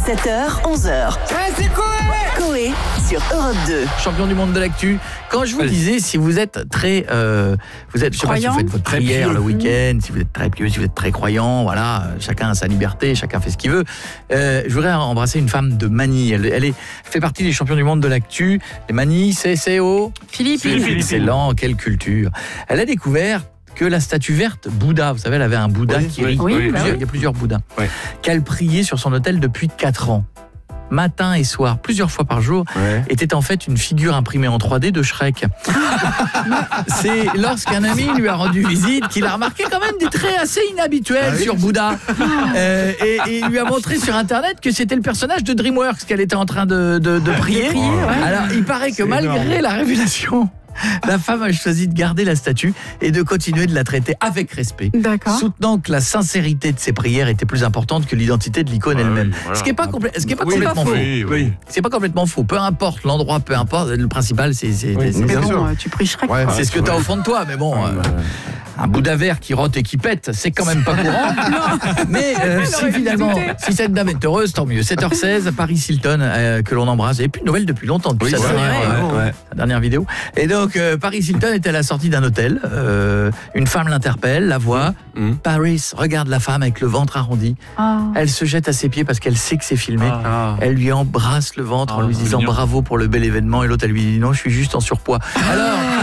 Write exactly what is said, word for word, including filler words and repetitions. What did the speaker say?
sept heures, onze heures. Ouais, c'est Coé Coé sur Europe deux. Champion du monde de l'actu. Quand je vous Allez. disais, si vous êtes très, euh, vous êtes, je sais pas si vous faites votre Très prière pieux. le week-end, si vous êtes très pieux, si vous êtes très croyant, voilà, euh, chacun a sa liberté, chacun fait ce qu'il veut. Euh, je voudrais embrasser une femme de Manille. Elle, elle est, elle fait partie des champions du monde de l'actu. Les Manille, c'est c'est au Philippe. excellent, quelle culture. Elle a découvert que la statue verte Bouddha, vous savez, elle avait un Bouddha Oui, qui oui, rit. oui, Il y a bah plusieurs- oui. il y a plusieurs Bouddhas. Oui. Qu'elle priait sur son hôtel depuis quatre ans. Matin et soir, plusieurs fois par jour, Ouais. était en fait une figure imprimée en trois D de Shrek. C'est lorsqu'un ami lui a rendu visite qu'il a remarqué quand même des traits assez inhabituels Ah oui. sur Bouddha. Euh, et, et il lui a montré sur internet que c'était le personnage de DreamWorks qu'elle était en train de, de, de prier. prier, ouais. Alors il paraît que C'est malgré énorme. la révélation, la femme a choisi de garder la statue et de continuer de la traiter avec respect, D'accord. soutenant que la sincérité de ses prières était plus importante que l'identité de l'icône Ah elle-même. oui, voilà. Ce qui n'est pas, complè- ce qui est pas Oui, complètement faux. Oui, oui. C'est pas complètement faux. Peu importe l'endroit, peu importe. Le principal, c'est c'est- Oui, c'est- Mais bien bon, sûr. euh, tu pries Shrek. Ouais, quoi. c'est ce que tu as au fond de toi. Mais bon, Ouais, euh, ouais. un Bouddha vert qui rote et qui pète, c'est quand même pas courant. Mais euh, si aurait finalement, dû douter. si cette dame est heureuse, tant mieux. sept heures seize, Paris Hilton, euh, que l'on embrasse. Et puis une nouvelle depuis longtemps, depuis Oui, sa, c'est dernière, vrai, euh, ouais. sa dernière vidéo. Et donc, euh, Paris Hilton était à la sortie d'un hôtel. Euh, une femme l'interpelle, la voit. Mmh. Paris regarde la femme avec le ventre arrondi. Ah. Elle se jette à ses pieds parce qu'elle sait que c'est filmé. Ah. Elle lui embrasse le ventre en Ah, lui disant mignon. bravo pour le bel événement et l'autre elle lui dit non, je suis juste en surpoids. Alors